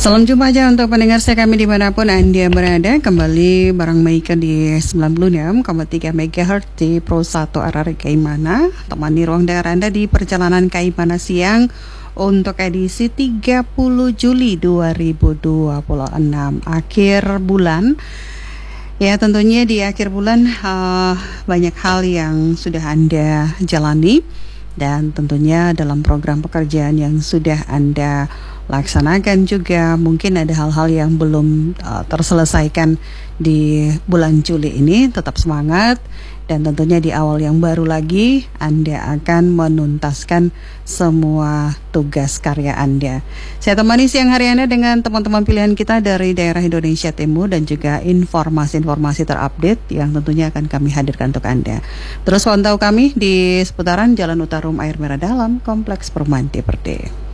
Salam jumpa aja untuk pendengar saya kami dimanapun Anda berada. Kembali bareng Maika di 96,3 MHz di Pro 1 RRI Kaimana. Temani ruang dengar Anda di perjalanan Kaimana siang untuk edisi 30 Juli 2026 akhir bulan. Ya, tentunya di akhir bulan banyak hal yang sudah Anda jalani, dan tentunya dalam program pekerjaan yang sudah Anda laksanakan juga mungkin ada hal-hal yang belum terselesaikan di bulan Juli ini. Tetap semangat, dan tentunya di awal yang baru lagi Anda akan menuntaskan semua tugas karya Anda. Saya temani siang hari Anda dengan teman-teman pilihan kita dari daerah Indonesia Timur dan juga informasi-informasi terupdate yang tentunya akan kami hadirkan untuk Anda. Terus pantau kami di seputaran Jalan Utarum Air Merah Dalam, Kompleks Perumahan Tiperdi.